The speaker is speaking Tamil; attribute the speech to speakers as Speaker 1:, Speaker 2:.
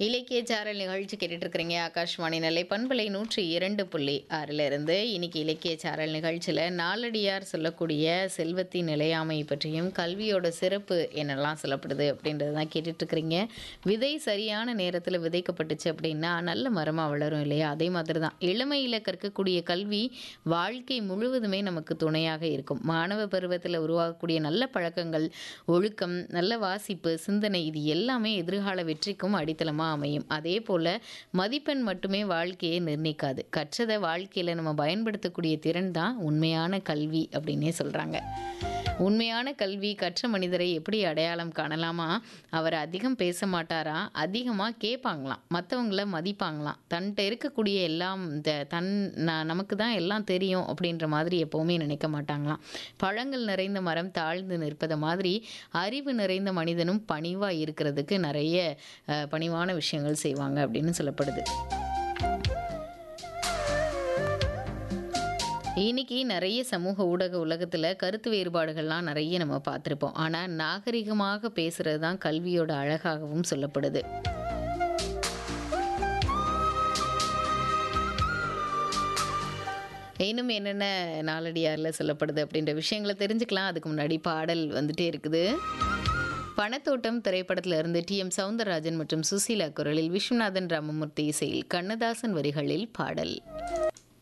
Speaker 1: இலக்கிய சாரல் நிகழ்ச்சி கேட்டுட்டு இருக்கிறீங்க. ஆகாஷ்வாணி நெல்லை பண்பலை 102.6 இருந்து இன்னைக்கு இலக்கிய சாரல் நிகழ்ச்சியில் நாலடியார் சொல்லக்கூடிய செல்வத்தின் நிலையாமை பற்றியும் கல்வியோட சிறப்பு என்னெல்லாம் சொல்லப்படுது அப்படின்றது தான் கேட்டுட்டு இருக்கிறீங்க. விதை சரியான நேரத்தில் விதைக்கப்பட்டுச்சு அப்படின்னா நல்ல மரமாக வளரும் இல்லையா? அதே மாதிரி தான் இளமையில் கற்கக்கூடிய கல்வி வாழ்க்கை முழுவதுமே நமக்கு துணையாக இருக்கும். மாணவ பருவத்தில் உருவாகக்கூடிய நல்ல பழக்கங்கள், ஒழுக்கம், நல்ல வாசிப்பு, சிந்தனை இது எல்லாமே எதிர்கால வெற்றிக்கும் அடித்தளமாக அமையும். அதே போல மதிப்பெண் மட்டுமே வாழ்க்கையை நிர்ணயிக்காது. கற்றதை வாழ்க்கையில் நம்ம பயன்படுத்தக்கூடிய திறன் தான் உண்மையான கல்வி அப்படின்னே சொல்கிறாங்க. உண்மையான கல்வி கற்ற மனிதரை எப்படி அடையாளம் காணலாமா? அவர் அதிகம் பேச மாட்டாராம், அதிகமாக கேட்பாங்களாம், மற்றவங்கள மதிப்பாங்களாம், தன்கிட்ட இருக்கக்கூடிய எல்லாம் நமக்கு தான் எல்லாம் தெரியும் அப்படின்ற மாதிரி எப்போவுமே நினைக்க மாட்டாங்களாம். பழங்கள் நிறைந்த மரம் தாழ்ந்து நிற்பதை மாதிரி அறிவு நிறைந்த மனிதனும் பணிவாக இருக்கிறதுக்கு நிறைய பணிவான விஷயங்கள் செய்வாங்க அப்படின்னு சொல்லப்படுது. இன்னைக்கு நிறைய சமூக ஊடக உலகத்தில் கருத்து வேறுபாடுகள்லாம் நிறைய நம்ம பார்த்துருப்போம். ஆனால் நாகரிகமாக பேசுறது தான் கல்வியோட அழகாகவும் சொல்லப்படுது. இன்னும் என்னென்ன நாலடியாரில் சொல்லப்படுது அப்படின்ற விஷயங்களை தெரிஞ்சுக்கலாம். அதுக்கு முன்னாடி பாடல் வந்துட்டே இருக்குது. பணத்தோட்டம் திரைப்படத்தில் இருந்து TM சௌந்தரராஜன் மற்றும் சுசீலா குரலில், விஸ்வநாதன் ராமமூர்த்தி இசையில், கண்ணதாசன் வரிகளில் பாடல்.